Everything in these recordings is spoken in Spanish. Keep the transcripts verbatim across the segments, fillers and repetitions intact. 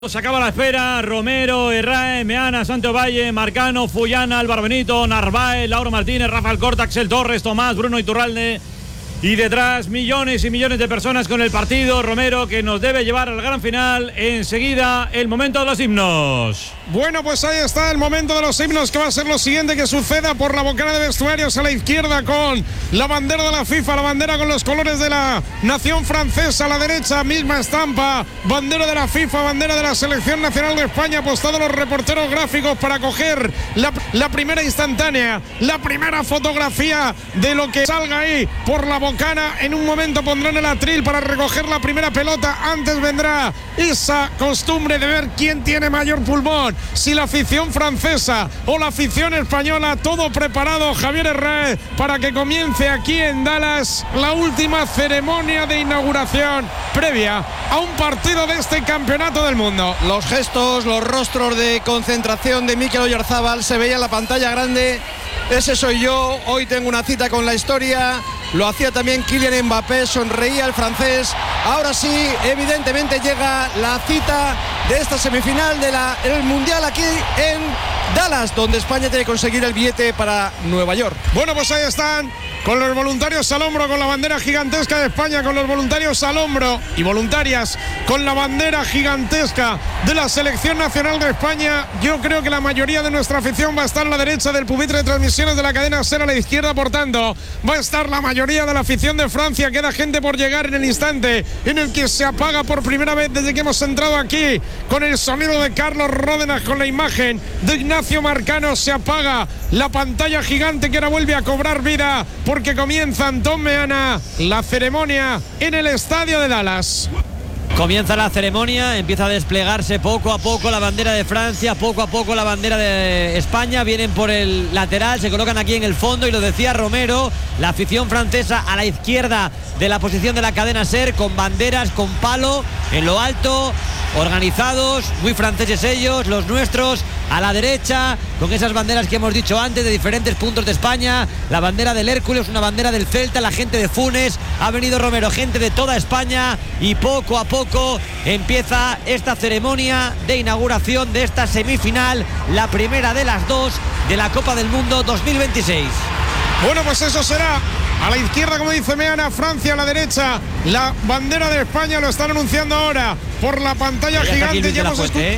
Se acaba la espera. Romero, Herrera, Meana, Santo Valle, Marcano, Fullana, Álvaro Benito, Narváez, Lauro Martínez, Rafael Corta, Axel Torres, Tomás, Bruno Iturralde. Y detrás millones y millones de personas con el partido. Romero, que nos debe llevar al gran final. Enseguida el momento de los himnos. Bueno, pues ahí está el momento de los himnos, que va a ser lo siguiente que suceda por la bocana de vestuarios a la izquierda, con la bandera de la FIFA, la bandera con los colores de la nación francesa. A la derecha, misma estampa, bandera de la FIFA, bandera de la selección nacional de España. Apostado los reporteros gráficos para coger la, la primera instantánea, la primera fotografía de lo que salga ahí por la bocana. En un momento pondrán el atril para recoger la primera pelota. Antes vendrá esa costumbre de ver quién tiene mayor pulmón, si la afición francesa o la afición española. Todo preparado, Javier Herrera, para que comience aquí en Dallas la última ceremonia de inauguración previa a un partido de este campeonato del mundo. Los gestos, los rostros de concentración de Mikel Oyarzábal se veía en la pantalla grande. Ese soy yo, hoy tengo una cita con la historia. Lo hacía también Kylian Mbappé, sonreía el francés. Ahora sí, evidentemente llega la cita de esta semifinal del Mundial aquí en Dallas, donde España tiene que conseguir el billete para Nueva York. Bueno, pues ahí están, con los voluntarios al hombro, con la bandera gigantesca de España, con los voluntarios al hombro y voluntarias con la bandera gigantesca de la selección nacional de España. Yo creo que la mayoría de nuestra afición va a estar a la derecha del pupitre de transmisiones de la cadena SER, a la izquierda, por tanto va a estar la mayoría de la afición de Francia. Queda gente por llegar en el instante en el que se apaga por primera vez desde que hemos entrado aquí, con el sonido de Carlos Ródenas, con la imagen de Ignacio Marcano. Se apaga la pantalla gigante, que ahora vuelve a cobrar vida, porque comienza Antón Meana la ceremonia en el estadio de Dallas. Comienza la ceremonia, empieza a desplegarse poco a poco la bandera de Francia, poco a poco la bandera de España. Vienen por el lateral, se colocan aquí en el fondo, y lo decía Romero, la afición francesa a la izquierda de la posición de la cadena SER, con banderas, con palo en lo alto, organizados, muy franceses ellos, los nuestros a la derecha, con esas banderas que hemos dicho antes de diferentes puntos de España. La bandera del Hércules, una bandera del Celta, la gente de Funes. Ha venido Romero, gente de toda España, y poco a poco empieza esta ceremonia de inauguración de esta semifinal, la primera de las dos de la Copa del Mundo dos mil veintiséis. Bueno, pues eso será a la izquierda, como dice Meana, Francia. A la derecha, la bandera de España. Lo están anunciando ahora por la pantalla gigante. Ya hemos Fuente, ¿eh?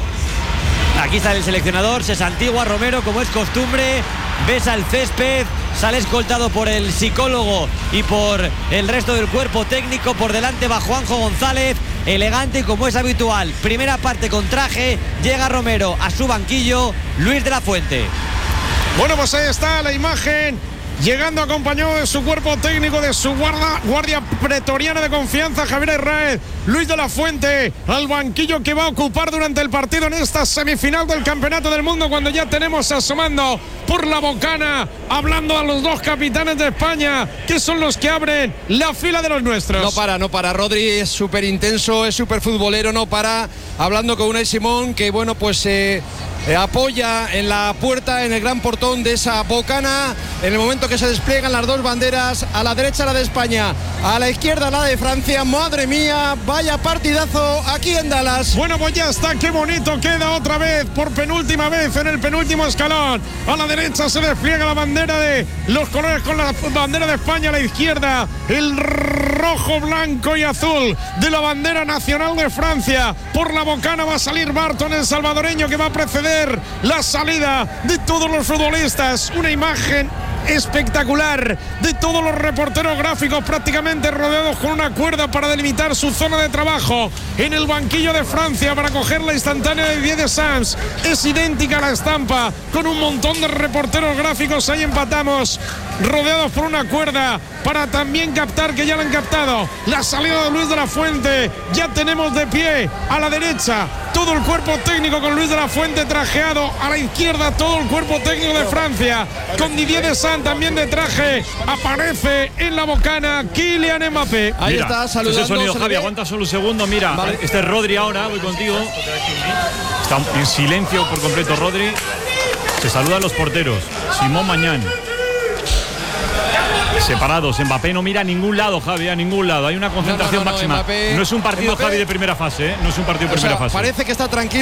Aquí está el seleccionador, se santigua Romero como es costumbre, besa el césped, sale escoltado por el psicólogo y por el resto del cuerpo técnico. Por delante va Juanjo González, elegante como es habitual. Primera parte con traje, llega Romero a su banquillo, Luis de la Fuente. Bueno, pues ahí está la imagen, llegando acompañado de su cuerpo técnico, de su guarda, guardia pretoriana de confianza, Javier Herrera. Luis de la Fuente al banquillo, que va a ocupar durante el partido en esta semifinal del Campeonato del Mundo, cuando ya tenemos asomando por la bocana, hablando a los dos capitanes de España, que son los que abren la fila de los nuestros. No para, no para. Rodri es súper intenso, es súper futbolero, no para. Hablando con Unai Simón, que bueno, pues eh, eh, apoya en la puerta, en el gran portón de esa bocana, en el momento que se despliegan las dos banderas. A la derecha la de España, a la izquierda la de Francia. Madre mía, vaya partidazo aquí en Dallas. Bueno, pues ya está, qué bonito queda otra vez, por penúltima vez en el penúltimo escalón. A la derecha se despliega la bandera de los colores, con la bandera de España. A la izquierda el rojo, blanco y azul de la bandera nacional de Francia. Por la bocana va a salir Barton, el salvadoreño, que va a preceder la salida de todos los futbolistas. Una imagen espectacular de todos los reporteros gráficos, prácticamente rodeados con una cuerda para delimitar su zona de trabajo en el banquillo de Francia, para coger la instantánea de Didier Deschamps. Es idéntica a la estampa, con un montón de reporteros gráficos. Ahí empatamos, rodeados por una cuerda, para también captar, que ya la han captado, la salida de Luis de la Fuente. Ya tenemos de pie a la derecha todo el cuerpo técnico, con Luis de la Fuente trajeado. A la izquierda todo el cuerpo técnico de Francia, con Didier Deschamps también de traje. Aparece en la bocana Kylian Mbappé. Ahí mira, está saludando. Ese sonido, Javi, aguanta solo un segundo. Mira, vale. Este es Rodri ahora, voy contigo. Está en silencio por completo Rodri. Se saludan los porteros. Simón Mañán, Separados, Mbappé no mira a ningún lado, Javi, a ningún lado. Hay una concentración no, no, no, máxima. Mbappé, no es un partido, Mbappé, Javi, de primera fase, ¿eh? No es un partido de o primera sea, fase. parece que está tranquilo.